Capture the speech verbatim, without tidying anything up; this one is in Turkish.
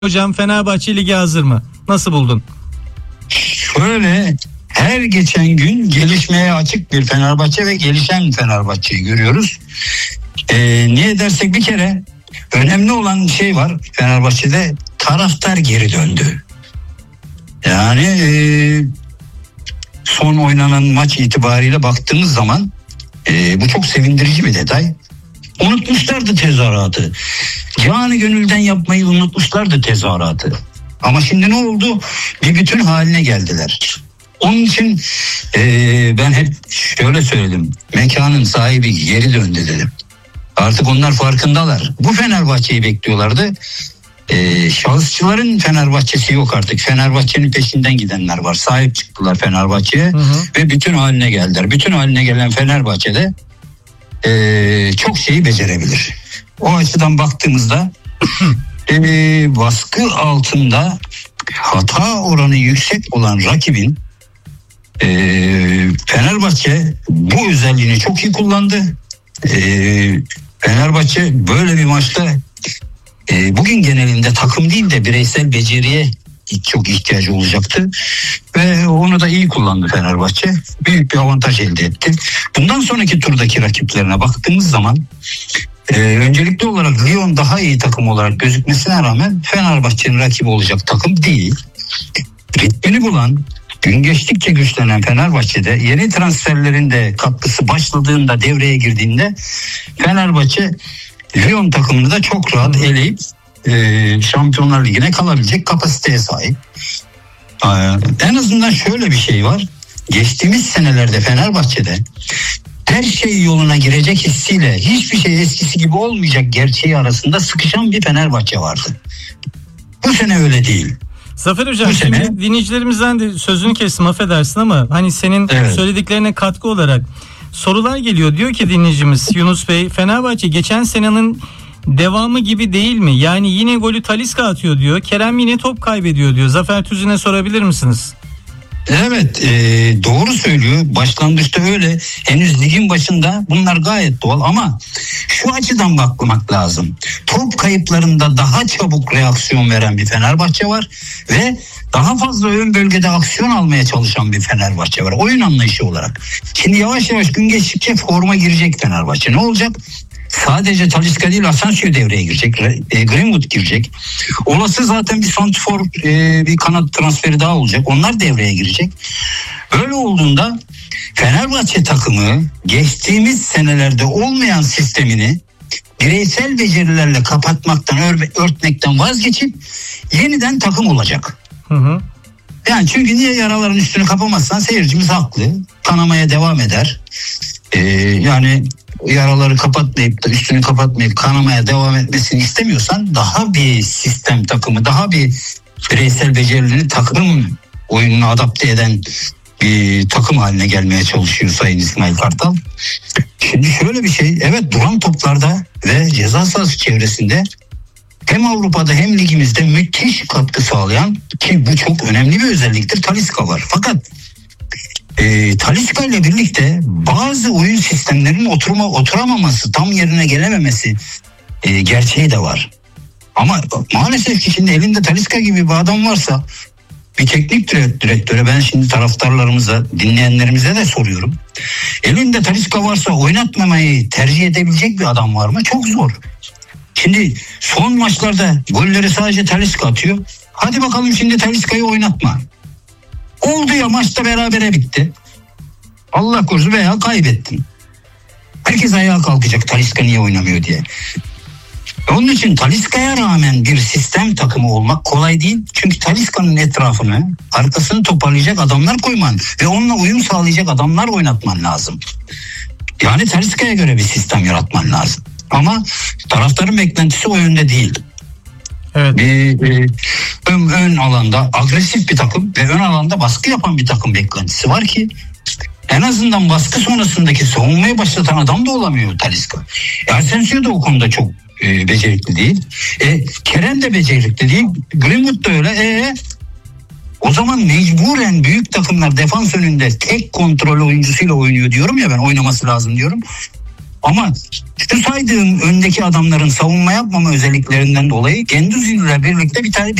Hocam Fenerbahçe ligi hazır mı? Nasıl buldun? Şöyle, her geçen gün gelişmeye açık bir Fenerbahçe ve gelişen Fenerbahçe'yi görüyoruz. Ee, niye dersek bir kere önemli olan şey var Fenerbahçe'de, taraftar geri döndü. Yani e, son oynanan maç itibariyle baktığımız zaman e, bu çok sevindirici bir detay. Unutmuşlardı tezahüratı. Canı gönülden yapmayı unutmuşlardı tezahüratı. Ama şimdi ne oldu? Bir bütün haline geldiler. Onun için e, ben hep şöyle söyledim. Mekanın sahibi geri döndü dedim. Artık onlar farkındalar. Bu Fenerbahçe'yi bekliyorlardı. E, şahısçıların Fenerbahçe'si yok artık. Fenerbahçe'nin peşinden gidenler var. Sahip çıktılar Fenerbahçe'ye hı hı. ve bütün haline geldiler. Bütün haline gelen Fenerbahçe'de e, çok şeyi becerebilir. O açıdan baktığımızda e, baskı altında hata oranı yüksek olan rakibin e, Fenerbahçe bu özelliğini çok iyi kullandı. E, Fenerbahçe böyle bir maçta e, bugün genelinde takım değil de bireysel beceriye çok ihtiyacı olacaktı ve onu da iyi kullandı Fenerbahçe. Büyük bir avantaj elde etti. Bundan sonraki turdaki rakiplerine baktığımız zaman Ee, öncelikli olarak Lyon daha iyi takım olarak gözükmesine rağmen Fenerbahçe'nin rakibi olacak takım değil. Ritmini bulan, gün geçtikçe güçlenen Fenerbahçe'de yeni transferlerin de katkısı başladığında, devreye girdiğinde Fenerbahçe Lyon takımını da çok rahat eleyip e, Şampiyonlar Ligi'ne kalabilecek kapasiteye sahip. Ee, en azından şöyle bir şey var. Geçtiğimiz senelerde Fenerbahçe'de her şey yoluna girecek hissiyle hiçbir şey eskisi gibi olmayacak gerçeği arasında sıkışan bir Fenerbahçe vardı. Bu sene öyle değil. Zafer Hocam, Bu şimdi sene... dinleyicilerimizden de sözünü kestim, affedersin ama hani senin evet. söylediklerine katkı olarak sorular geliyor. Diyor ki dinleyicimiz Yunus Bey, Fenerbahçe geçen senenin devamı gibi değil mi? Yani yine golü Talisca atıyor diyor. Kerem yine top kaybediyor diyor. Zafer Tüzün'e sorabilir misiniz? Evet, e, doğru söylüyor. Başlangıçta öyle. Henüz ligin başında bunlar gayet doğal ama şu açıdan bakmak lazım. Top kayıplarında daha çabuk reaksiyon veren bir Fenerbahçe var ve daha fazla ön bölgede aksiyon almaya çalışan bir Fenerbahçe var. Oyun anlayışı olarak. Şimdi yavaş yavaş gün geçtikçe forma girecek Fenerbahçe. Ne olacak? Sadece Talisca değil, Asensio devreye girecek. E, Greenwood girecek. Olası zaten bir santrfor, e, bir kanat transferi daha olacak. Onlar devreye girecek. Öyle olduğunda Fenerbahçe takımı geçtiğimiz senelerde olmayan sistemini bireysel becerilerle kapatmaktan, ör- örtmekten vazgeçip yeniden takım olacak. Hı hı. Yani çünkü niye yaraların üstünü kapamazsan seyircimiz haklı. Kanamaya devam eder. Ee, yani yaraları kapatmayıp da üstünü kapatmayıp kanamaya devam etmesini istemiyorsan daha bir sistem takımı, daha bir bireysel becerilerini takım oyununa adapte eden bir takım haline gelmeye çalışıyor Sayın İsmail Kartal. Şimdi şöyle bir şey, evet, duran toplarda ve ceza sahası çevresinde hem Avrupa'da hem ligimizde müthiş katkı sağlayan, ki bu çok önemli bir özelliktir, Talisca var. Fakat E, Talisca ile birlikte bazı oyun sistemlerinin oturma oturamaması, tam yerine gelememesi e, gerçeği de var. Ama maalesef ki şimdi elinde Talisca gibi bir adam varsa, bir teknik direktöre, ben şimdi taraftarlarımıza, dinleyenlerimize de soruyorum. Elinde Talisca varsa oynatmamayı tercih edebilecek bir adam var mı? Çok zor. Şimdi son maçlarda golleri sadece Talisca atıyor. Hadi bakalım şimdi Talisca'yı oynatma. Oldu ya, maçta berabere bitti. Allah korusun veya kaybettin. Herkes ayağa kalkacak Talisca niye oynamıyor diye. Onun için Talisca'ya rağmen bir sistem takımı olmak kolay değil. Çünkü Talisca'nın etrafını, arkasını toparlayacak adamlar koyman ve onunla uyum sağlayacak adamlar oynatman lazım. Yani Talisca'ya göre bir sistem yaratman lazım. Ama taraftarın beklentisi o yönde değil. Evet. Bir, bir ön, ön alanda agresif bir takım ve ön alanda baskı yapan bir takım beklentisi var ki en azından baskı sonrasındaki savunmayı başlatan adam da olamıyor Talisca. Asensio da o konuda çok e, becerikli değil. E, Kerem de becerikli değil. Greenwood da öyle. E, o zaman mecburen büyük takımlar defans önünde tek kontrol oyuncusuyla oynuyor diyorum ya, ben oynaması lazım diyorum. Ama şu saydığım öndeki adamların savunma yapmama özelliklerinden dolayı Guendouzi ile birlikte bir tane